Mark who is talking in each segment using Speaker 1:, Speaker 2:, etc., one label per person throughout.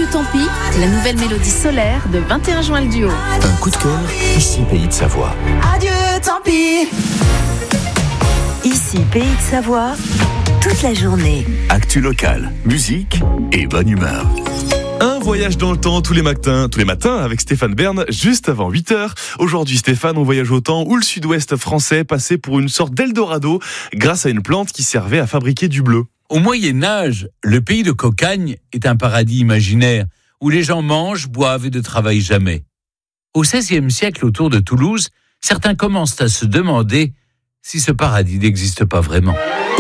Speaker 1: Adieu tant pis, la nouvelle mélodie solaire de 21 juin le duo.
Speaker 2: Un coup de cœur, ici Pays de Savoie.
Speaker 3: Adieu tant pis.
Speaker 4: Ici Pays de Savoie, toute la journée.
Speaker 2: Actu locale, musique et bonne humeur.
Speaker 5: Un voyage dans le temps tous les matins avec Stéphane Bern, juste avant 8h. Aujourd'hui, Stéphane, on voyage au temps où le sud-ouest français passait pour une sorte d'Eldorado grâce à une plante qui servait à fabriquer du bleu.
Speaker 6: Au Moyen-Âge, le pays de Cocagne est un paradis imaginaire où les gens mangent, boivent et ne travaillent jamais. Au XVIe siècle, autour de Toulouse, certains commencent à se demander si ce paradis n'existe pas vraiment.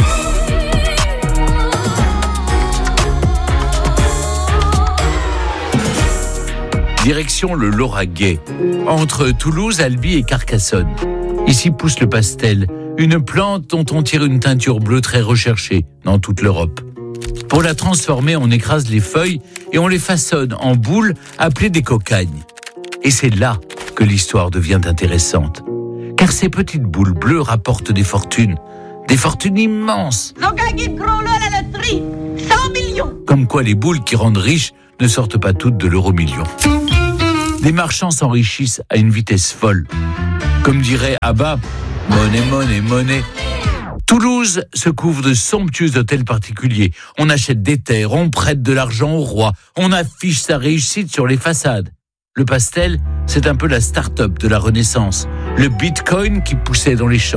Speaker 6: Direction le Lauragais, entre Toulouse, Albi et Carcassonne. Ici pousse le pastel, une plante dont on tire une teinture bleue très recherchée dans toute l'Europe. Pour la transformer, on écrase les feuilles et on les façonne en boules appelées des cocagnes. Et c'est là que l'histoire devient intéressante. Car ces petites boules bleues rapportent des fortunes immenses.
Speaker 3: La loterie, 100 millions.
Speaker 6: Comme quoi les boules qui rendent riches ne sortent pas toutes de l'euro-million. Des marchands s'enrichissent à une vitesse folle. Comme dirait Abba, monnaie, monnaie, monnaie. Toulouse se couvre de somptueux hôtels particuliers. On achète des terres, on prête de l'argent au roi, on affiche sa réussite sur les façades. Le pastel, c'est un peu la start-up de la Renaissance. Le bitcoin qui poussait dans les champs.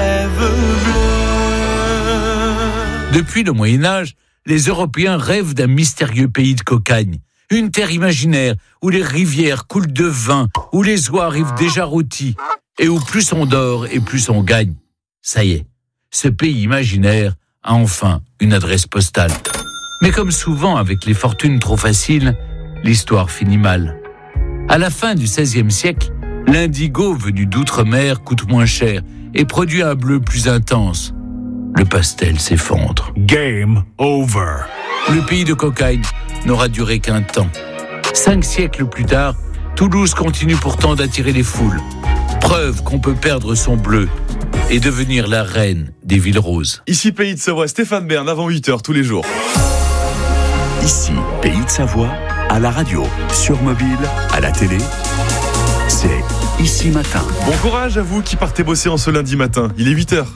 Speaker 6: Depuis le Moyen-Âge, les Européens rêvent d'un mystérieux pays de Cocagne. Une terre imaginaire où les rivières coulent de vin, où les oies arrivent déjà rôties, et où plus on dort et plus on gagne. Ça y est, ce pays imaginaire a enfin une adresse postale. Mais comme souvent avec les fortunes trop faciles, l'histoire finit mal. À la fin du XVIe siècle, l'indigo venu d'outre-mer coûte moins cher et produit un bleu plus intense. Le pastel s'effondre.
Speaker 2: Game over.
Speaker 6: Le pays de Cocagne n'aura duré qu'un temps. 5 siècles plus tard, Toulouse continue pourtant d'attirer les foules. Preuve qu'on peut perdre son bleu et devenir la reine des villes roses.
Speaker 5: Ici Pays de Savoie, Stéphane Bern, avant 8h tous les jours.
Speaker 2: Ici Pays de Savoie, à la radio, sur mobile, à la télé. C'est Ici Matin.
Speaker 5: Bon courage à vous qui partez bosser en ce lundi matin. Il est 8h.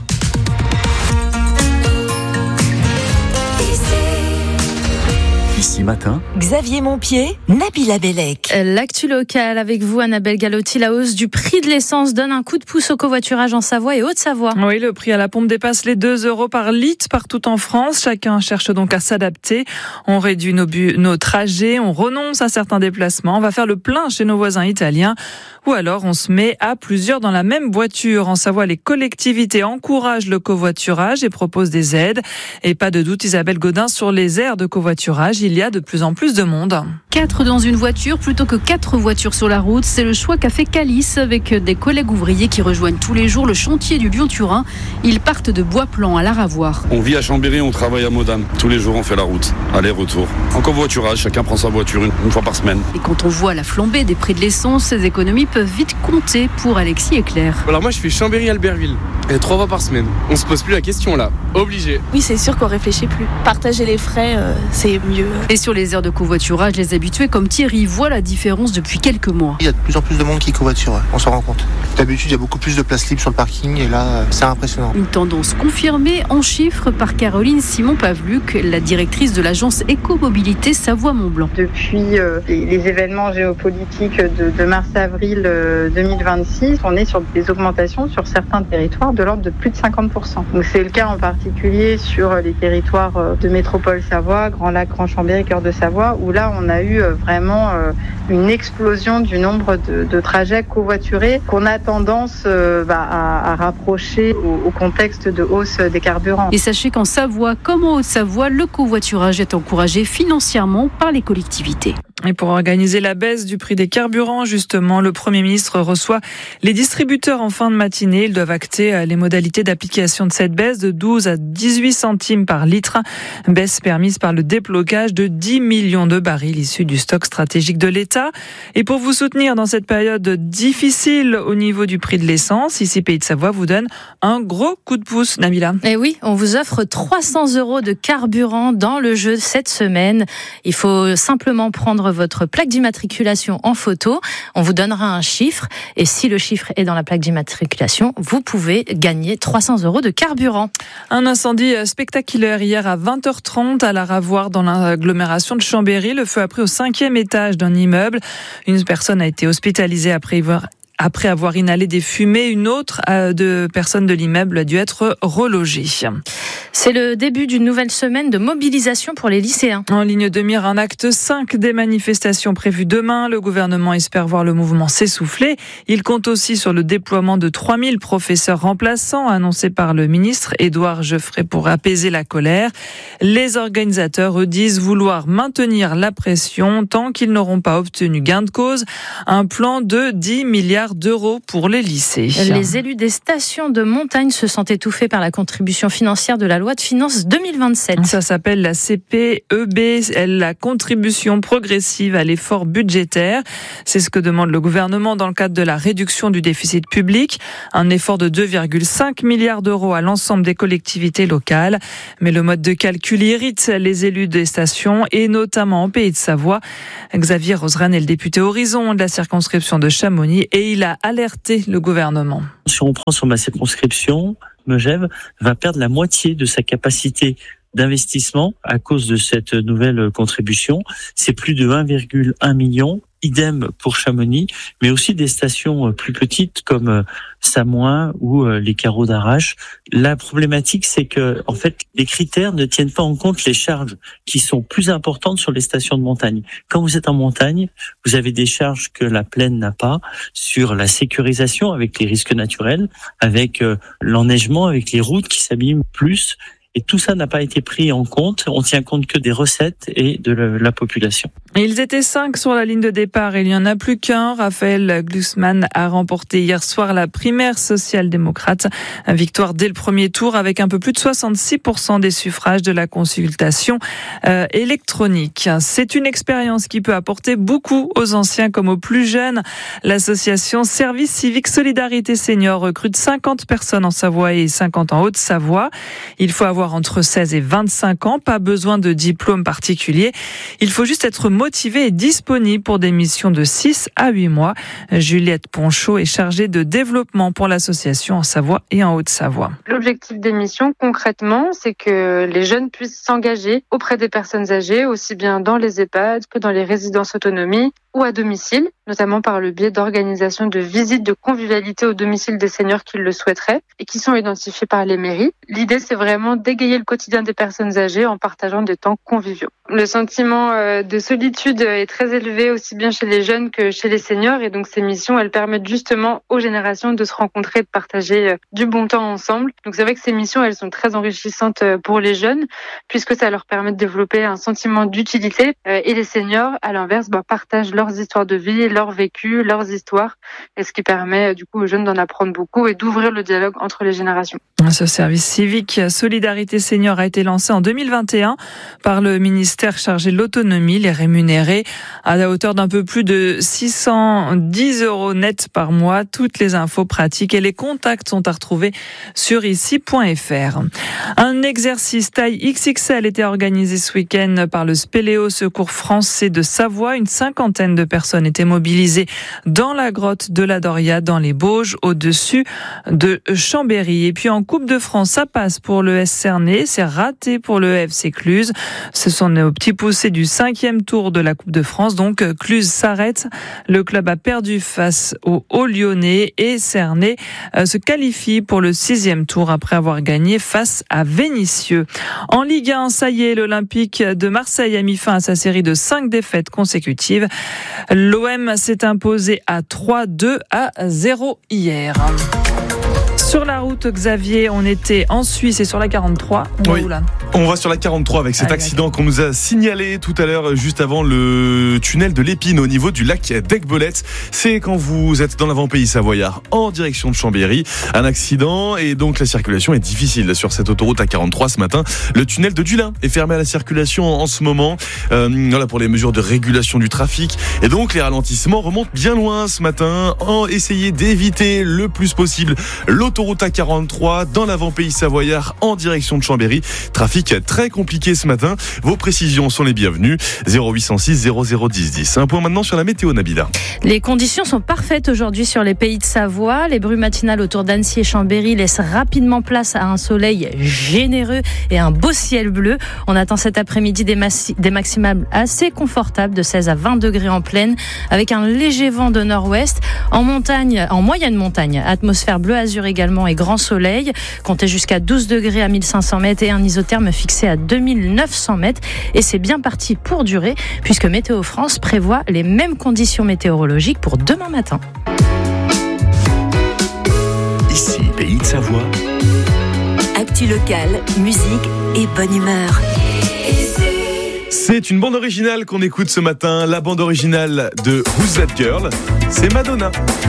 Speaker 2: Ici Matin,
Speaker 4: Xavier Montpied, Nabila Bellec.
Speaker 1: L'actu locale avec vous, Annabelle Galotti. La hausse du prix de l'essence donne un coup de pouce au covoiturage en Savoie et Haute-Savoie.
Speaker 7: Oui, le prix à la pompe dépasse les 2 € par litre partout en France. Chacun cherche donc à s'adapter. On réduit nos trajets, on renonce à certains déplacements. On va faire le plein chez nos voisins italiens. Ou alors on se met à plusieurs dans la même voiture. En Savoie, les collectivités encouragent le covoiturage et proposent des aides. Et pas de doute, Isabelle Godin, sur les aires de covoiturage, il y a de plus en plus de monde.
Speaker 8: 4 dans une voiture plutôt que 4 voitures sur la route. C'est le choix qu'a fait Calice avec des collègues ouvriers qui rejoignent tous les jours le chantier du Lyon-Turin. Ils partent de Bois-Plan à Laravoir.
Speaker 9: On vit à Chambéry, on travaille à Modane. Tous les jours, on fait la route, aller-retour. En covoiturage, chacun prend sa voiture une fois par semaine.
Speaker 8: Et quand on voit la flambée des prix de l'essence, ces économies peuvent vite compter pour Alexis et Claire.
Speaker 10: Alors moi, je fais Chambéry-Albertville. 3 fois par semaine. On se pose plus la question là. Obligé.
Speaker 11: Oui, c'est sûr qu'on réfléchit plus. Partager les frais, c'est mieux.
Speaker 8: Et sur les aires de covoiturage, les habitués comme Thierry voient la différence depuis quelques mois.
Speaker 12: Il y a de plus en plus de monde qui covoiture, on s'en rend compte. D'habitude, il y a beaucoup plus de place libre sur le parking et là, c'est impressionnant.
Speaker 8: Une tendance confirmée en chiffres par Caroline Simon-Pavluc, la directrice de l'agence Écomobilité Savoie-Mont-Blanc.
Speaker 13: Depuis les événements géopolitiques de mars-avril 2026, on est sur des augmentations sur certains territoires de l'ordre de plus de 50%. Donc c'est le cas en particulier sur les territoires de métropole Savoie, Grand Lac, Grand Chambéry, Cœur de Savoie, où là on a eu vraiment une explosion du nombre de trajets covoiturés qu'on a tendance à rapprocher au contexte de hausse des carburants.
Speaker 8: Et sachez qu'en Savoie comme en Haute-Savoie, le covoiturage est encouragé financièrement par les collectivités.
Speaker 7: Et pour organiser la baisse du prix des carburants, justement, le Premier ministre reçoit les distributeurs en fin de matinée. Ils doivent acter les modalités d'application de cette baisse de 12 à 18 centimes par litre. Baisse permise par le déblocage de 10 millions de barils issus du stock stratégique de l'État. Et pour vous soutenir dans cette période difficile au niveau du prix de l'essence, ici Pays de Savoie vous donne un gros coup de pouce, Nabila.
Speaker 1: Et oui, on vous offre 300 € de carburant dans le jeu cette semaine. Il faut simplement prendre votre plaque d'immatriculation en photo. On vous donnera un chiffre. Et si le chiffre est dans la plaque d'immatriculation, vous pouvez gagner 300 € de carburant.
Speaker 7: Un incendie spectaculaire hier à 20h30 à la Ravoire dans l'agglomération de Chambéry. Le feu a pris au 5e étage d'un immeuble. Une personne a été hospitalisée après avoir inhalé des fumées. Une autre personne de l'immeuble a dû être relogée.
Speaker 1: C'est le début d'une nouvelle semaine de mobilisation pour les lycéens.
Speaker 7: En ligne de mire, un acte 5 des manifestations prévues demain. Le gouvernement espère voir le mouvement s'essouffler. Il compte aussi sur le déploiement de 3000 professeurs remplaçants annoncés par le ministre Édouard Geoffrey pour apaiser la colère. Les organisateurs, eux, disent vouloir maintenir la pression tant qu'ils n'auront pas obtenu gain de cause. Un plan de 10 milliards d'euros pour les lycées.
Speaker 1: Les élus des stations de montagne se sentent étouffés par la contribution financière de la loi de finances 2027.
Speaker 7: Ça s'appelle la CPEB, la contribution progressive à l'effort budgétaire. C'est ce que demande le gouvernement dans le cadre de la réduction du déficit public. Un effort de 2,5 milliards d'euros à l'ensemble des collectivités locales. Mais le mode de calcul irrite les élus des stations et notamment en Pays de Savoie. Xavier Roseraine est le député Horizon de la circonscription de Chamonix et il a alerté le gouvernement.
Speaker 14: Si on prend sur ma circonscription, Megève va perdre la moitié de sa capacité d'investissement à cause de cette nouvelle contribution. C'est plus de 1,1 million. Idem pour Chamonix, mais aussi des stations plus petites comme Samoin ou les Carreaux d'Arrache. La problématique, c'est que, en fait, les critères ne tiennent pas en compte les charges qui sont plus importantes sur les stations de montagne. Quand vous êtes en montagne, vous avez des charges que la plaine n'a pas sur la sécurisation avec les risques naturels, avec l'enneigement, avec les routes qui s'abîment plus. Et tout ça n'a pas été pris en compte. On tient compte que des recettes et de la population.
Speaker 7: Ils étaient 5 sur la ligne de départ. Il n'y en a plus qu'un. Raphaël Glucksmann a remporté hier soir la primaire social-démocrate. Victoire dès le premier tour avec un peu plus de 66% des suffrages de la consultation électronique. C'est une expérience qui peut apporter beaucoup aux anciens comme aux plus jeunes. L'association Service Civique Solidarité Senior recrute 50 personnes en Savoie et 50 en Haute-Savoie. Il faut avoir entre 16 et 25 ans, pas besoin de diplôme particulier. Il faut juste être motivé et disponible pour des missions de 6 à 8 mois. Juliette Ponchot est chargée de développement pour l'association en Savoie et en Haute-Savoie.
Speaker 15: L'objectif des missions, concrètement, c'est que les jeunes puissent s'engager auprès des personnes âgées, aussi bien dans les EHPAD que dans les résidences autonomie ou à domicile, notamment par le biais d'organisation de visites de convivialité au domicile des seniors qui le souhaiteraient et qui sont identifiés par les mairies. L'idée, c'est vraiment d'égayer le quotidien des personnes âgées en partageant des temps conviviaux. Le sentiment de solitude est très élevé aussi bien chez les jeunes que chez les seniors et donc ces missions, elles permettent justement aux générations de se rencontrer, de partager du bon temps ensemble. Donc c'est vrai que ces missions, elles sont très enrichissantes pour les jeunes puisque ça leur permet de développer un sentiment d'utilité et les seniors, à l'inverse, partagent leurs histoires de vie, leur vécu, leurs histoires, et ce qui permet du coup aux jeunes d'en apprendre beaucoup et d'ouvrir le dialogue entre les générations.
Speaker 7: Ce service civique Solidarité Senior a été lancé en 2021 par le ministère chargé de l'autonomie. Les rémunérés à la hauteur d'un peu plus de 610 € net par mois. Toutes les infos pratiques et les contacts sont à retrouver sur ici.fr. Un exercice taille XXL était organisé ce week-end par le Spéléo Secours Français de Savoie. Une cinquantaine de personnes étaient mobilisées dans la grotte de la Doria, dans les Bauges, au-dessus de Chambéry. Et puis en Coupe de France, ça passe pour le S Cernay, c'est raté pour le FC Cluse. Ce sont nos petits poussés du 5e tour de la Coupe de France. Donc Cluse s'arrête. Le club a perdu face au Haut-Lyonnais et Cernay se qualifie pour le 6e tour après avoir gagné face à Vénissieux. En Ligue 1, ça y est, l'Olympique de Marseille a mis fin à sa série de 5 défaites consécutives. L'OM s'est imposé à 3-2 à 0 hier. Sur la route, Xavier, on était en Suisse et sur la 43. On va où là ?
Speaker 5: On va sur la 43 avec cet accident qu'on nous a signalé tout à l'heure, juste avant le tunnel de l'Épine au niveau du lac d'Aiguebelette. C'est quand vous êtes dans l'avant-pays savoyard en direction de Chambéry. Un accident et donc la circulation est difficile sur cette autoroute A43 ce matin. Le tunnel de Dulin est fermé à la circulation en ce moment. Voilà pour les mesures de régulation du trafic. Et donc les ralentissements remontent bien loin ce matin. Essayez d'éviter le plus possible l'autoroute A43 dans l'avant-pays savoyard en direction de Chambéry. Trafic très compliqué ce matin. Vos précisions sont les bienvenues. 0806 0010 10. Un point maintenant sur la météo, Nabila.
Speaker 1: Les conditions sont parfaites aujourd'hui sur les pays de Savoie. Les brumes matinales autour d'Annecy et Chambéry laissent rapidement place à un soleil généreux et un beau ciel bleu. On attend cet après-midi des maximales assez confortables de 16 à 20 degrés en plaine avec un léger vent de nord-ouest. En moyenne montagne, atmosphère bleu-azur également et grand soleil. Comptez jusqu'à 12 degrés à 1500 mètres et un isotherme fixé à 2900 mètres. Et c'est bien parti pour durer puisque Météo France prévoit les mêmes conditions météorologiques pour demain matin.
Speaker 2: Ici, Pays de Savoie.
Speaker 4: Actu locale, musique et bonne humeur.
Speaker 5: C'est une bande originale qu'on écoute ce matin. La bande originale de Who's That Girl, c'est Madonna.